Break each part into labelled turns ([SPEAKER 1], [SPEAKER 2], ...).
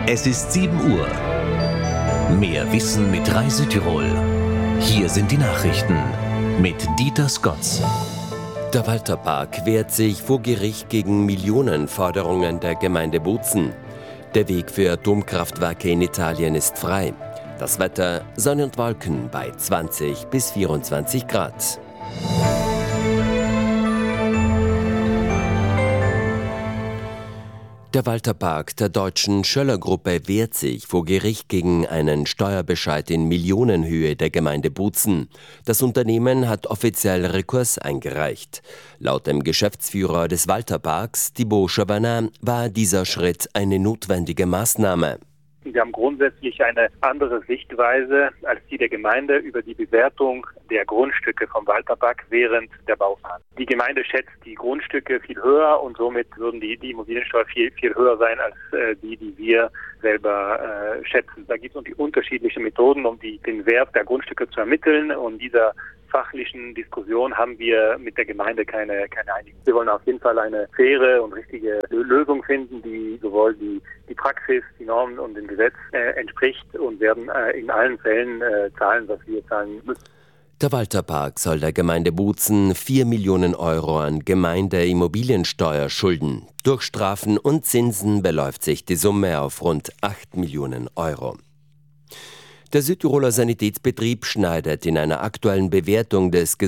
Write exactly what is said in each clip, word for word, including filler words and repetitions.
[SPEAKER 1] Es ist sieben Uhr. Mehr Wissen mit Reise Tirol. Hier sind die Nachrichten mit Dieter Skotz.
[SPEAKER 2] Der Walterpark wehrt sich vor Gericht gegen Millionenforderungen der Gemeinde Bozen. Der Weg für Atomkraftwerke in Italien ist frei. Das Wetter: Sonne und Wolken bei zwanzig bis vierundzwanzig Grad. Der Walterpark der deutschen Schöller-Gruppe wehrt sich vor Gericht gegen einen Steuerbescheid in Millionenhöhe der Gemeinde Bozen. Das Unternehmen hat offiziell Rekurs eingereicht. Laut dem Geschäftsführer des Walterparks, Thibaut Chavanat, war dieser Schritt eine notwendige Maßnahme.
[SPEAKER 3] Wir haben grundsätzlich eine andere Sichtweise als die der Gemeinde über die Bewertung der Grundstücke vom Walterpark während der Bauphase. Die Gemeinde schätzt die Grundstücke viel höher und somit würden die, die Immobiliensteuer viel, viel höher sein als äh, die, die wir selber äh, schätzen. Da gibt es die unterschiedlichen Methoden, um die, den Wert der Grundstücke zu ermitteln, und dieser fachlichen Diskussion haben wir mit der Gemeinde keine, keine Einigung. Wir wollen auf jeden Fall eine faire und richtige Lösung finden, die sowohl die, die Praxis, die Normen und dem Gesetz äh, entspricht, und werden äh, in allen Fällen äh, zahlen, was wir zahlen müssen.
[SPEAKER 2] Der Walterpark soll der Gemeinde Bozen vier Millionen Euro an Gemeindeimmobiliensteuer schulden. Durch Strafen und Zinsen beläuft sich die Summe auf rund acht Millionen Euro. Der Südtiroler Sanitätsbetrieb schneidet in einer aktuellen Bewertung des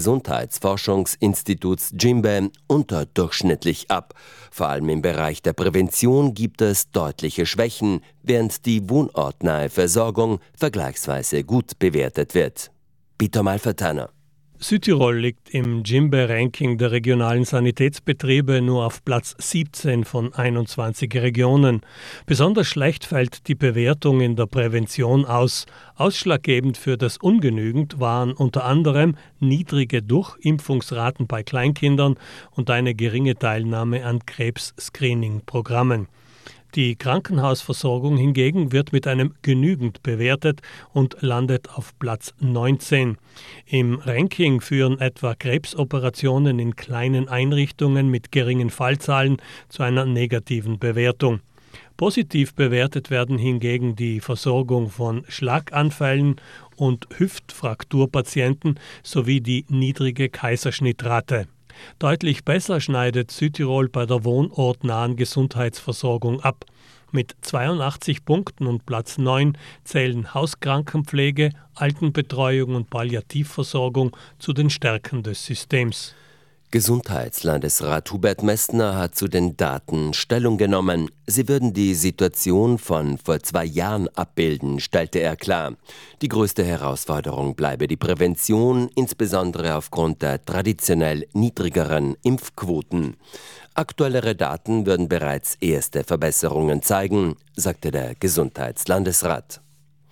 [SPEAKER 2] Gesundheitsforschungsinstituts Jimbe unterdurchschnittlich ab. Vor allem im Bereich der Prävention gibt es deutliche Schwächen, während die wohnortnahe Versorgung vergleichsweise gut bewertet wird. Peter Malvertaner.
[SPEAKER 4] Südtirol liegt im Jimbe-Ranking der regionalen Sanitätsbetriebe nur auf Platz siebzehn von einundzwanzig Regionen. Besonders schlecht fällt die Bewertung in der Prävention aus. Ausschlaggebend für das Ungenügend waren unter anderem niedrige Durchimpfungsraten bei Kleinkindern und eine geringe Teilnahme an Krebs-Screening-Programmen. Die Krankenhausversorgung hingegen wird mit einem genügend bewertet und landet auf Platz neunzehn. Im Ranking führen etwa Krebsoperationen in kleinen Einrichtungen mit geringen Fallzahlen zu einer negativen Bewertung. Positiv bewertet werden hingegen die Versorgung von Schlaganfällen und Hüftfrakturpatienten sowie die niedrige Kaiserschnittrate. Deutlich besser schneidet Südtirol bei der wohnortnahen Gesundheitsversorgung ab. Mit zweiundachtzig Punkten und Platz neun zählen Hauskrankenpflege, Altenbetreuung und Palliativversorgung zu den Stärken des Systems.
[SPEAKER 2] Gesundheitslandesrat Hubert Messner hat zu den Daten Stellung genommen. Sie würden die Situation von vor zwei Jahren abbilden, stellte er klar. Die größte Herausforderung bleibe die Prävention, insbesondere aufgrund der traditionell niedrigeren Impfquoten. Aktuellere Daten würden bereits erste Verbesserungen zeigen, sagte der Gesundheitslandesrat.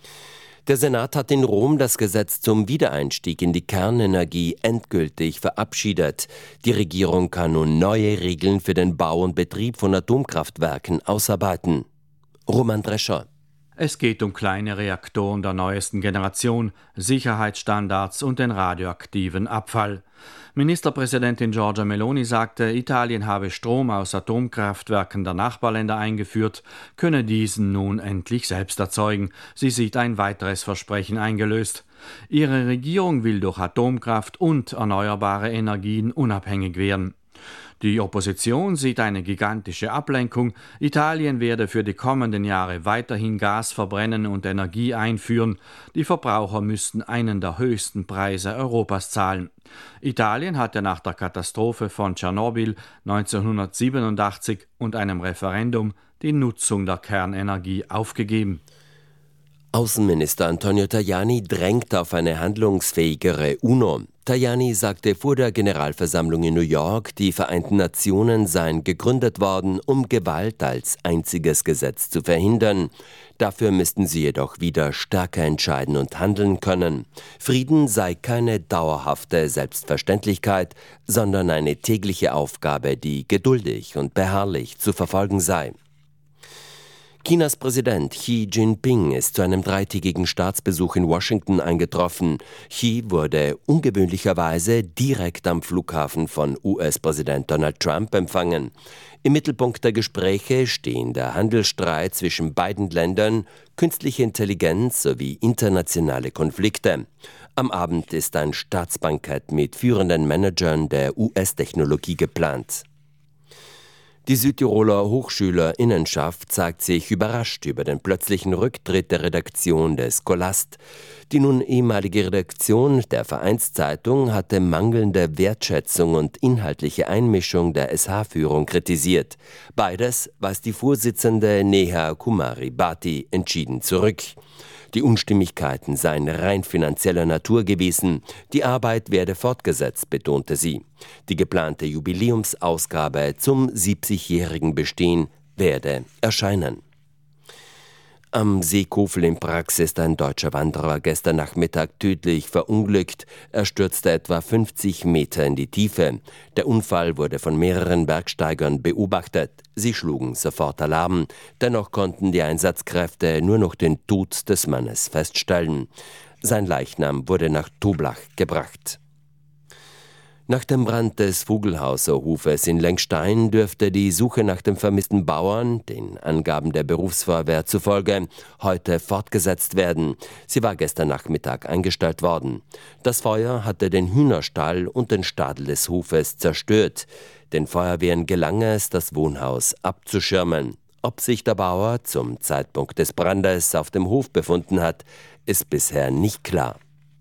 [SPEAKER 2] Der Senat hat in Rom das Gesetz zum Wiedereinstieg in die Kernenergie endgültig verabschiedet. Die Regierung kann nun neue Regeln für den Bau und Betrieb von Atomkraftwerken ausarbeiten. Roman Drescher.
[SPEAKER 5] Es geht um kleine Reaktoren der neuesten Generation, Sicherheitsstandards und den radioaktiven Abfall. Ministerpräsidentin Giorgia Meloni sagte, Italien habe Strom aus Atomkraftwerken der Nachbarländer eingeführt, könne diesen nun endlich selbst erzeugen. Sie sieht ein weiteres Versprechen eingelöst. Ihre Regierung will durch Atomkraft und erneuerbare Energien unabhängig werden. Die Opposition sieht eine gigantische Ablenkung. Italien werde für die kommenden Jahre weiterhin Gas verbrennen und Energie einführen. Die Verbraucher müssten einen der höchsten Preise Europas zahlen. Italien hatte nach der Katastrophe von Tschernobyl neunzehnhundertsiebenundachtzig und einem Referendum die Nutzung der Kernenergie aufgegeben.
[SPEAKER 2] Außenminister Antonio Tajani drängt auf eine handlungsfähigere UNO. Tajani sagte vor der Generalversammlung in New York, die Vereinten Nationen seien gegründet worden, um Gewalt als einziges Gesetz zu verhindern. Dafür müssten sie jedoch wieder stärker entscheiden und handeln können. Frieden sei keine dauerhafte Selbstverständlichkeit, sondern eine tägliche Aufgabe, die geduldig und beharrlich zu verfolgen sei. Chinas Präsident Xi Jinping ist zu einem dreitägigen Staatsbesuch in Washington eingetroffen. Xi wurde ungewöhnlicherweise direkt am Flughafen von U S-Präsident Donald Trump empfangen. Im Mittelpunkt der Gespräche stehen der Handelsstreit zwischen beiden Ländern, künstliche Intelligenz sowie internationale Konflikte. Am Abend ist ein Staatsbankett mit führenden Managern der U S-Technologie geplant. Die Südtiroler Hochschülerinnenschaft zeigt sich überrascht über den plötzlichen Rücktritt der Redaktion des Scholast. Die nun ehemalige Redaktion der Vereinszeitung hatte mangelnde Wertschätzung und inhaltliche Einmischung der S H-Führung kritisiert. Beides weist die Vorsitzende Neha Kumari Bhatti entschieden zurück. Die Unstimmigkeiten seien rein finanzieller Natur gewesen. Die Arbeit werde fortgesetzt, betonte sie. Die geplante Jubiläumsausgabe zum siebzigjährigen Bestehen werde erscheinen. Am See Kofel in Prax ist ein deutscher Wanderer gestern Nachmittag tödlich verunglückt. Er stürzte etwa fünfzig Meter in die Tiefe. Der Unfall wurde von mehreren Bergsteigern beobachtet. Sie schlugen sofort Alarm. Dennoch konnten die Einsatzkräfte nur noch den Tod des Mannes feststellen. Sein Leichnam wurde nach Toblach gebracht. Nach dem Brand des Vogelhauser-Hofes in Lengstein dürfte die Suche nach dem vermissten Bauern, den Angaben der Berufsfeuerwehr zufolge, heute fortgesetzt werden. Sie war gestern Nachmittag eingestellt worden. Das Feuer hatte den Hühnerstall und den Stadel des Hofes zerstört. Den Feuerwehren gelang es, das Wohnhaus abzuschirmen. Ob sich der Bauer zum Zeitpunkt des Brandes auf dem Hof befunden hat, ist bisher nicht klar.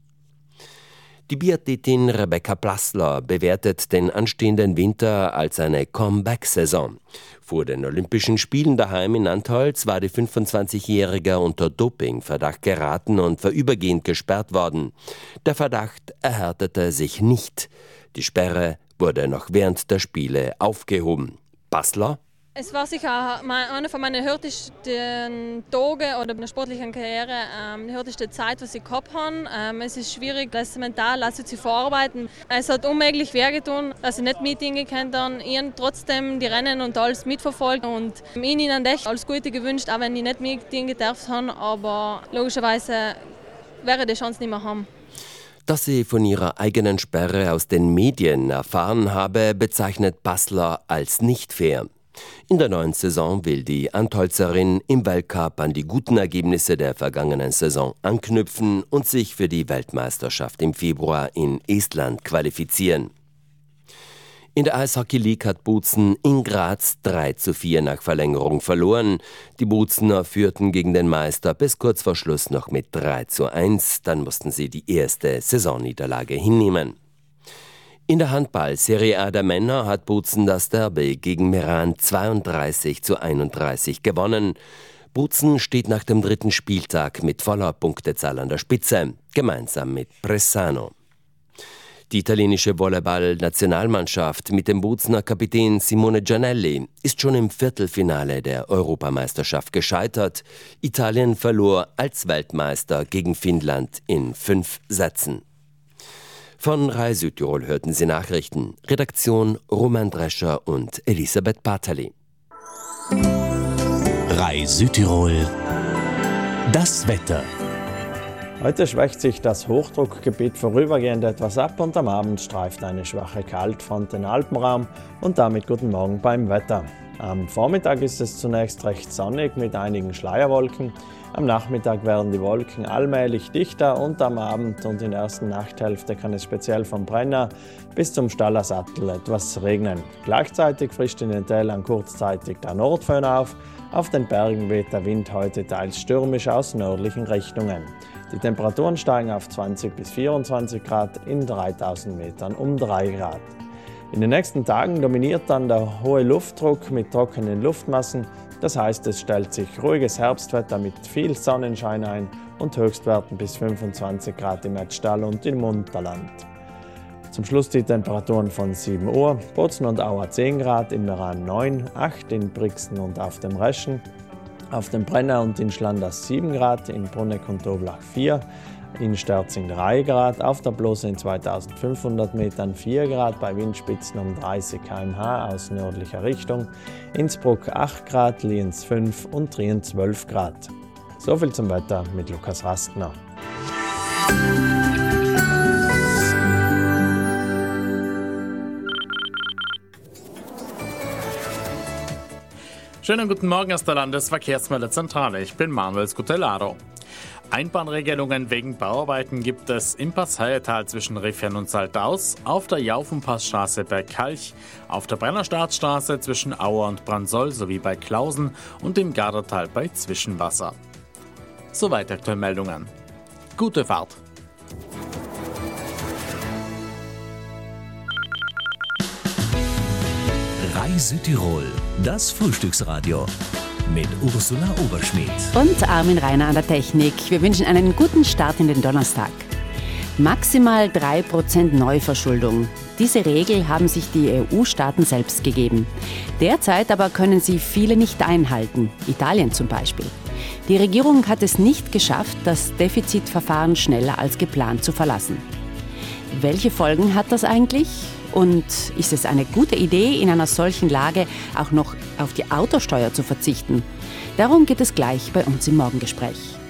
[SPEAKER 2] Die Biathletin Rebecca Plassler bewertet den anstehenden Winter als eine Comeback-Saison. Vor den Olympischen Spielen daheim in Antholz war die fünfundzwanzigjährige unter Dopingverdacht geraten und vorübergehend gesperrt worden. Der Verdacht erhärtete sich nicht. Die Sperre wurde noch während der Spiele aufgehoben. Plassler:
[SPEAKER 6] Es war sicher eine von meinen härtesten Tagen oder meiner sportlichen Karriere, ähm, die härteste Zeit, was ich gehabt habe. Ähm, es ist schwierig, das mental also zu verarbeiten. Es hat unmöglich wehgetan, dass ich nicht mitgehen konnte. Ich habe trotzdem die Rennen und alles mitverfolgt und ihnen echt alles Gute gewünscht, auch wenn ich nicht mitgehen gedurft habe. Aber logischerweise wäre ich die Chance nicht mehr haben.
[SPEAKER 2] Dass sie von ihrer eigenen Sperre aus den Medien erfahren habe, bezeichnet Plassler als nicht fair. In der neuen Saison will die Antholzerin im Weltcup an die guten Ergebnisse der vergangenen Saison anknüpfen und sich für die Weltmeisterschaft im Februar in Estland qualifizieren. In der Eishockey League hat Bozen in Graz drei zu vier nach Verlängerung verloren. Die Bozener führten gegen den Meister bis kurz vor Schluss noch mit drei zu eins. Dann mussten sie die erste Saisonniederlage hinnehmen. In der Handball-Serie A der Männer hat Bozen das Derby gegen Meran zweiunddreißig zu einunddreißig gewonnen. Bozen steht nach dem dritten Spieltag mit voller Punktezahl an der Spitze, gemeinsam mit Bressanone. Die italienische Volleyball-Nationalmannschaft mit dem Bozener Kapitän Simone Giannelli ist schon im Viertelfinale der Europameisterschaft gescheitert. Italien verlor als Weltmeister gegen Finnland in fünf Sätzen. Von R A I Südtirol hörten Sie Nachrichten. Redaktion Roman Drescher und Elisabeth Bartali.
[SPEAKER 1] R A I Südtirol. Das Wetter.
[SPEAKER 7] Heute schwächt sich das Hochdruckgebiet vorübergehend etwas ab und am Abend streift eine schwache Kaltfront den Alpenraum und damit guten Morgen beim Wetter. Am Vormittag ist es zunächst recht sonnig mit einigen Schleierwolken. Am Nachmittag werden die Wolken allmählich dichter und am Abend und in der ersten Nachthälfte kann es speziell vom Brenner bis zum Staller Sattel etwas regnen. Gleichzeitig frischt in den Tälern kurzzeitig der Nordföhn auf. Auf den Bergen weht der Wind heute teils stürmisch aus nördlichen Richtungen. Die Temperaturen steigen auf zwanzig bis vierundzwanzig Grad, in dreitausend Metern um drei Grad. In den nächsten Tagen dominiert dann der hohe Luftdruck mit trockenen Luftmassen. Das heißt, es stellt sich ruhiges Herbstwetter mit viel Sonnenschein ein und Höchstwerten bis fünfundzwanzig Grad im Etztal und im Unterland. Zum Schluss die Temperaturen von sieben Uhr. Bozen und Auer zehn Grad, im Meran neun, acht in Brixen und auf dem Reschen. Auf dem Brenner und in Schlanders sieben Grad, in Bruneck und Toblach vier. in Sterzing drei Grad, auf der Blose in zweitausendfünfhundert Metern vier Grad, bei Windspitzen um dreißig Kilometer pro Stunde aus nördlicher Richtung, Innsbruck acht Grad, Lienz fünf und Trien zwölf Grad. Soviel zum Wetter mit Lukas Rastner.
[SPEAKER 8] Schönen guten Morgen aus der Landesverkehrsmeldezentrale. Ich bin Manuel Scutellaro. Einbahnregelungen wegen Bauarbeiten gibt es im Passauertal zwischen Riffen und Saltaus, auf der Jaufenpassstraße bei Kalch, auf der Brennerstadtstraße zwischen Auer und Bransoll sowie bei Klausen und im Gardertal bei Zwischenwasser. Soweit aktuelle Meldungen. Gute Fahrt!
[SPEAKER 1] Reise Tirol, das Frühstücksradio mit Ursula Oberschmidt
[SPEAKER 9] und Armin Rainer an der Technik. Wir wünschen einen guten Start in den Donnerstag. Maximal drei Prozent Neuverschuldung. Diese Regel haben sich die E U-Staaten selbst gegeben. Derzeit aber können sie viele nicht einhalten, Italien zum Beispiel. Die Regierung hat es nicht geschafft, das Defizitverfahren schneller als geplant zu verlassen. Welche Folgen hat das eigentlich? Und ist es eine gute Idee, in einer solchen Lage auch noch auf die Autosteuer zu verzichten? Darum geht es gleich bei uns im Morgengespräch.